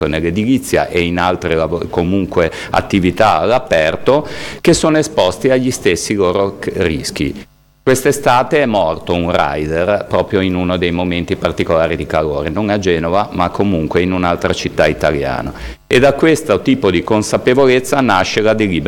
nell'edilizia e in altre comunque attività all'aperto, che sono esposti agli stessi loro rischi. Quest'estate è morto un rider proprio in uno dei momenti particolari di calore, non a Genova ma comunque in un'altra città italiana, e da questo tipo di consapevolezza nasce la delibera